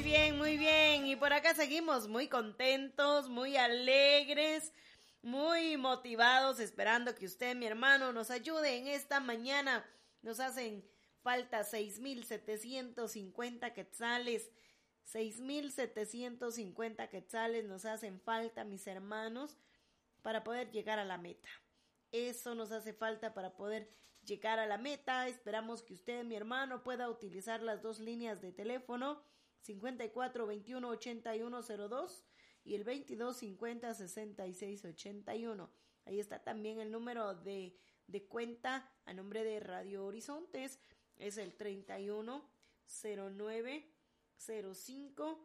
muy bien. Y por acá seguimos muy contentos, muy alegres, muy motivados, esperando que usted, mi hermano, nos ayude en esta mañana. Nos hacen falta 6,750 quetzales. 6,750 quetzales nos hacen falta, mis hermanos, para poder llegar a la meta. Eso nos hace falta para poder llegar a la meta. Esperamos que usted, mi hermano, pueda utilizar las dos líneas de teléfono 54 21 81 02 y el 22 50 66 81. Ahí está también el número de cuenta a nombre de Radio Horizontes. Es el 31 09 05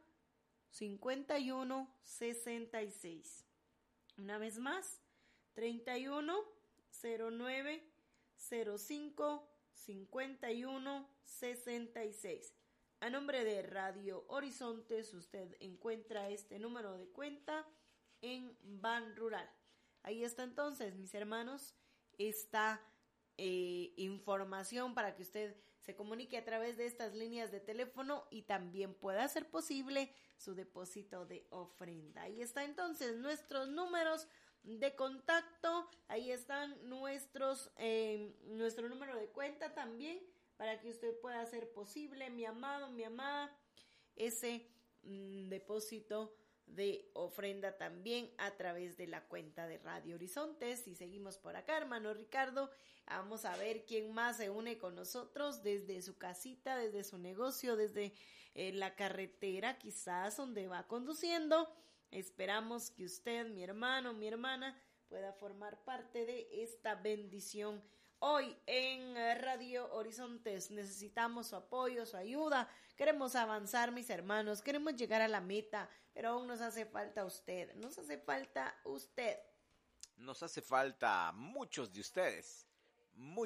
51 66. Una vez más, 31 09 05 51 66. A nombre de Radio Horizontes, usted encuentra este número de cuenta en Ban Rural. Ahí está entonces, mis hermanos, esta información para que usted se comunique a través de estas líneas de teléfono y también pueda hacer posible su depósito de ofrenda. Ahí está entonces nuestros números de contacto, ahí están nuestro número de cuenta también, para que usted pueda hacer posible, mi amado, mi amada, ese depósito de ofrenda también a través de la cuenta de Radio Horizontes. Y seguimos por acá, hermano Ricardo, vamos a ver quién más se une con nosotros desde su casita, desde su negocio, desde la carretera, quizás donde va conduciendo. Esperamos que usted, mi hermano, mi hermana, pueda formar parte de esta bendición. Hoy en Radio Horizontes necesitamos su apoyo, su ayuda. Queremos avanzar, mis hermanos, queremos llegar a la meta, pero aún nos hace falta usted. Nos hace falta usted. Nos hace falta muchos de ustedes.